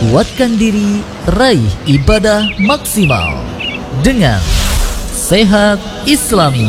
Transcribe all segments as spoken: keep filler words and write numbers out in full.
Kuatkan diri, raih ibadah maksimal dengan Sehat Islami.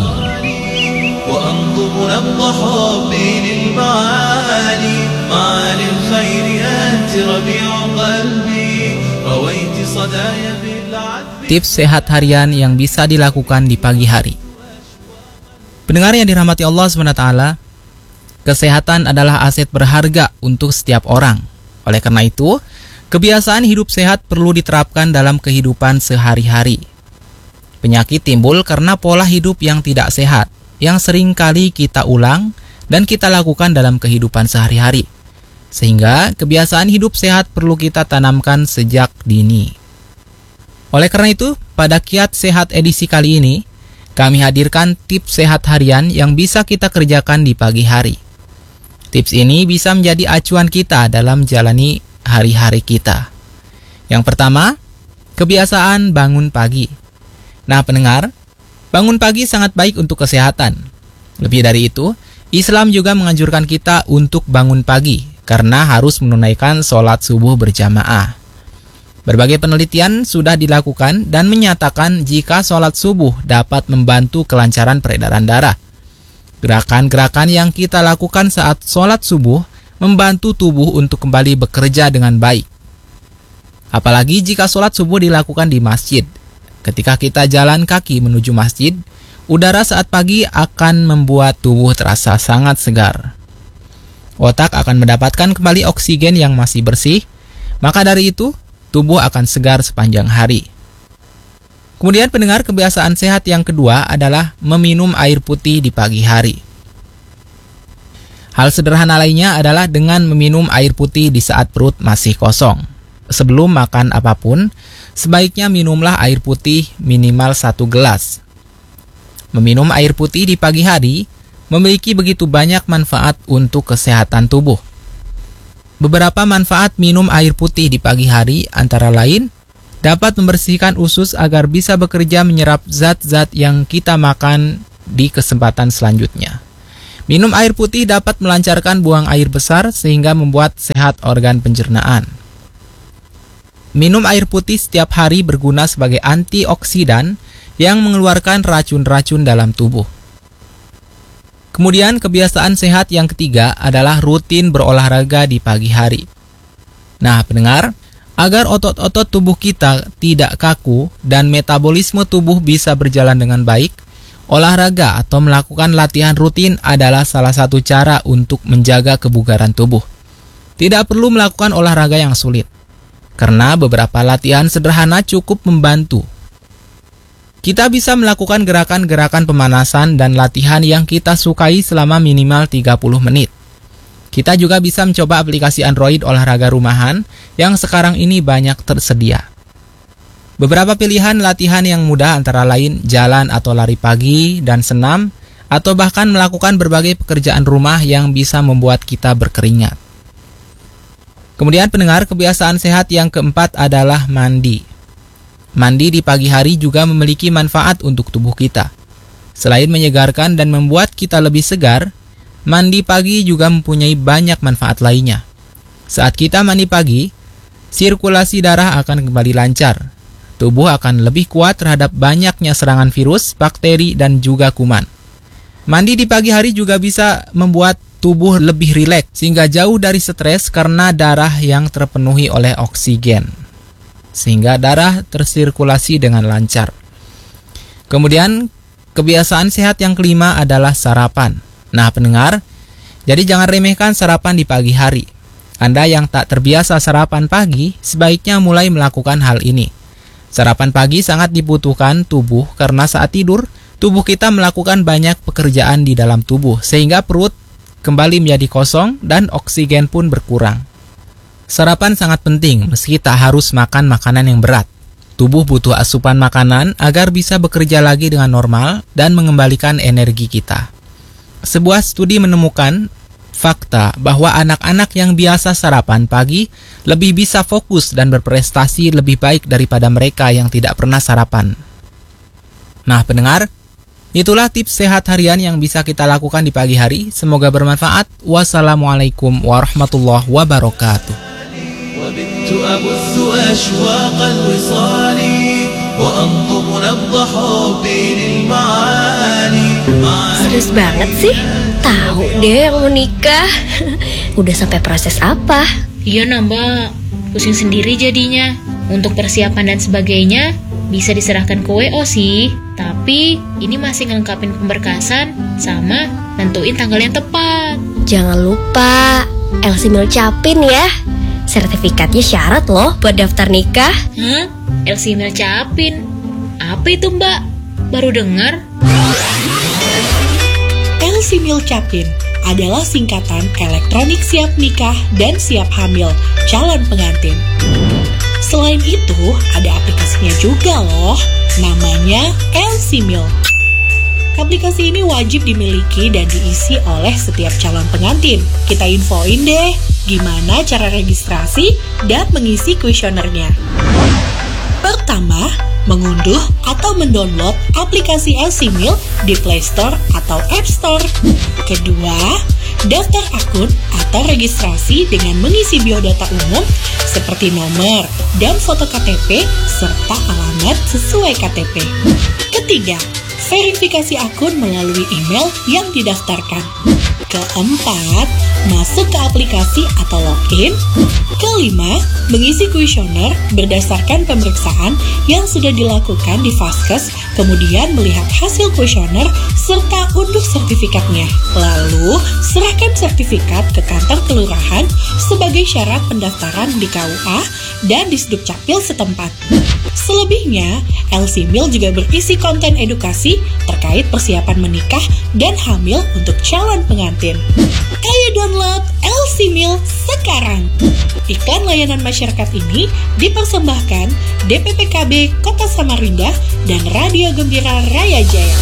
Tips sehat harian yang bisa dilakukan di pagi hari. Pendengar yang dirahmati Allah subhanahu wa taala, kesehatan adalah aset berharga untuk setiap orang. Oleh karena itu, kebiasaan hidup sehat perlu diterapkan dalam kehidupan sehari-hari. Penyakit timbul karena pola hidup yang tidak sehat, yang sering kali kita ulang dan kita lakukan dalam kehidupan sehari-hari. Sehingga kebiasaan hidup sehat perlu kita tanamkan sejak dini. Oleh karena itu, pada Kiat Sehat edisi kali ini, kami hadirkan tips sehat harian yang bisa kita kerjakan di pagi hari. Tips ini bisa menjadi acuan kita dalam menjalani hari-hari kita. Yang pertama, kebiasaan bangun pagi. Nah pendengar, bangun pagi sangat baik untuk kesehatan. Lebih dari itu, Islam juga menganjurkan kita untuk bangun pagi karena harus menunaikan sholat subuh berjamaah. Berbagai penelitian sudah dilakukan dan menyatakan jika sholat subuh dapat membantu kelancaran peredaran darah. Gerakan-gerakan yang kita lakukan saat sholat subuh membantu tubuh untuk kembali bekerja dengan baik. Apalagi jika sholat subuh dilakukan di masjid. Ketika kita jalan kaki menuju masjid, udara saat pagi akan membuat tubuh terasa sangat segar. Otak akan mendapatkan kembali oksigen yang masih bersih, maka dari itu, tubuh akan segar sepanjang hari. Kemudian pendengar, kebiasaan sehat yang kedua adalah meminum air putih di pagi hari. Hal sederhana lainnya adalah dengan meminum air putih di saat perut masih kosong. Sebelum makan apapun, sebaiknya minumlah air putih minimal satu gelas. Meminum air putih di pagi hari memiliki begitu banyak manfaat untuk kesehatan tubuh. Beberapa manfaat minum air putih di pagi hari antara lain dapat membersihkan usus agar bisa bekerja menyerap zat-zat yang kita makan di kesempatan selanjutnya. Minum air putih dapat melancarkan buang air besar sehingga membuat sehat organ pencernaan. Minum air putih setiap hari berguna sebagai antioksidan yang mengeluarkan racun-racun dalam tubuh. Kemudian kebiasaan sehat yang ketiga adalah rutin berolahraga di pagi hari. Nah pendengar, agar otot-otot tubuh kita tidak kaku dan metabolisme tubuh bisa berjalan dengan baik, olahraga atau melakukan latihan rutin adalah salah satu cara untuk menjaga kebugaran tubuh. Tidak perlu melakukan olahraga yang sulit, karena beberapa latihan sederhana cukup membantu. Kita bisa melakukan gerakan-gerakan pemanasan dan latihan yang kita sukai selama minimal tiga puluh menit. Kita juga bisa mencoba aplikasi Android olahraga rumahan yang sekarang ini banyak tersedia. Beberapa pilihan latihan yang mudah antara lain jalan atau lari pagi dan senam, atau bahkan melakukan berbagai pekerjaan rumah yang bisa membuat kita berkeringat. Kemudian pendengar, kebiasaan sehat yang keempat adalah mandi. Mandi di pagi hari juga memiliki manfaat untuk tubuh kita. Selain menyegarkan dan membuat kita lebih segar, mandi pagi juga mempunyai banyak manfaat lainnya. Saat kita mandi pagi, sirkulasi darah akan kembali lancar. Tubuh akan lebih kuat terhadap banyaknya serangan virus, bakteri, dan juga kuman. Mandi di pagi hari juga bisa membuat tubuh lebih rileks sehingga jauh dari stres karena darah yang terpenuhi oleh oksigen, sehingga darah tersirkulasi dengan lancar. Kemudian, kebiasaan sehat yang kelima adalah sarapan. Nah pendengar, jadi jangan remehkan sarapan di pagi hari. Anda yang tak terbiasa sarapan pagi, sebaiknya mulai melakukan hal ini. Sarapan pagi sangat dibutuhkan tubuh karena saat tidur, tubuh kita melakukan banyak pekerjaan di dalam tubuh, sehingga perut kembali menjadi kosong dan oksigen pun berkurang. Sarapan sangat penting meski tak harus makan makanan yang berat. Tubuh butuh asupan makanan agar bisa bekerja lagi dengan normal dan mengembalikan energi kita. Sebuah studi menemukan fakta bahwa anak-anak yang biasa sarapan pagi lebih bisa fokus dan berprestasi lebih baik daripada mereka yang tidak pernah sarapan. Nah pendengar, itulah tips sehat harian yang bisa kita lakukan di pagi hari. Semoga bermanfaat. Wassalamualaikum warahmatullahi wabarakatuh. وبت أبث أشواق الوصال وأنظم نبض حبي للمعاني. Serius banget sih? Tahu deh yang mau nikah. Udah sampai proses apa? Iya nambah, pusing sendiri jadinya. Untuk persiapan dan sebagainya bisa diserahkan ke W O sih. Tapi ini masih ngelengkapin pemberkasan sama nentuin tanggal yang tepat. Jangan lupa L C M I L capin ya. Sertifikatnya syarat loh buat daftar nikah. Hah? L C M I L capin? Apa itu mbak? Baru dengar. L C M I L capin adalah singkatan elektronik siap nikah dan siap hamil calon pengantin. Selain itu, ada aplikasinya juga loh, namanya L C M I L. Aplikasi ini wajib dimiliki dan diisi oleh setiap calon pengantin. Kita infoin deh, gimana cara registrasi dan mengisi kuesionernya. Pertama, mengunduh atau mendownload aplikasi L C M I L di Play Store atau App Store. Kedua, daftar akun atau registrasi dengan mengisi biodata umum seperti nomor dan foto K T P serta alamat sesuai K T P. Ketiga, verifikasi akun melalui email yang didaftarkan. Keempat, masuk ke aplikasi atau login. Kelima, mengisi kuesioner berdasarkan pemeriksaan yang sudah dilakukan di Vaskes, kemudian melihat hasil kuesioner serta unduh sertifikatnya. Lalu, serahkan sertifikat ke kantor kelurahan sebagai syarat pendaftaran di K U A dan di Sdukcapil setempat. Selebihnya, L C M I L juga berisi konten edukasi terkait persiapan menikah dan hamil untuk calon pengantin. Ayo download L C M I L sekarang. Iklan layanan masyarakat ini dipersembahkan D P P K B Kota Samarinda dan Radio Gembira Raya Jaya.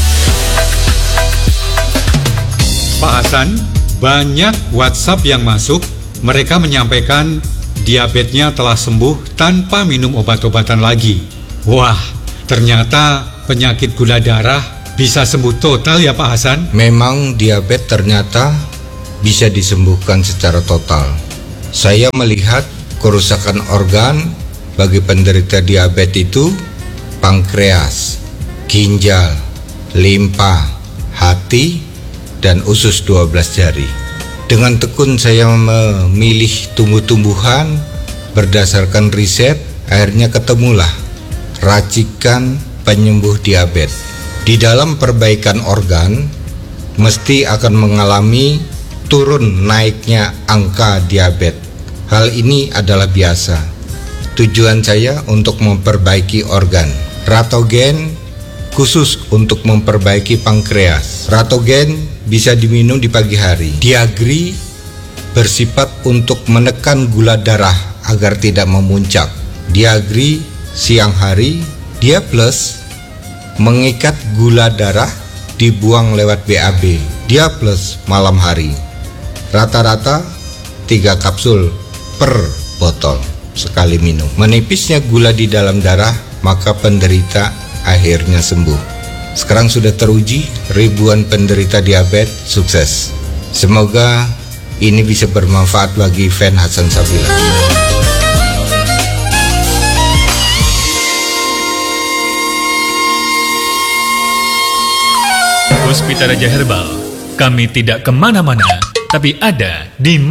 Pak Hasan, banyak WhatsApp yang masuk, mereka menyampaikan diabetesnya telah sembuh tanpa minum obat-obatan lagi. Wah, ternyata penyakit gula darah bisa sembuh total ya Pak Hasan? Memang diabetes ternyata bisa disembuhkan secara total. Saya melihat kerusakan organ bagi penderita diabetes itu pankreas, ginjal, limpa, hati, dan usus dua belas jari. Dengan tekun saya memilih tumbuh-tumbuhan berdasarkan riset, akhirnya ketemulah racikan penyembuh diabetes. Di dalam perbaikan organ, mesti akan mengalami turun naiknya angka diabetes. Hal ini adalah biasa. Tujuan saya untuk memperbaiki organ. Ratogen khusus untuk memperbaiki pankreas. Ratogen bisa diminum di pagi hari. Diagri bersifat untuk menekan gula darah agar tidak memuncak. Diagri siang hari. Dia plus mengikat gula darah dibuang lewat B A B. Dia plus malam hari. Rata-rata tiga kapsul per botol sekali minum. Menipisnya gula di dalam darah, maka penderita akhirnya sembuh. Sekarang sudah teruji, ribuan penderita diabetes sukses. Semoga ini bisa bermanfaat bagi fan Hasan Sabila. Hospita Raja Herbal, kami tidak kemana-mana, tapi ada di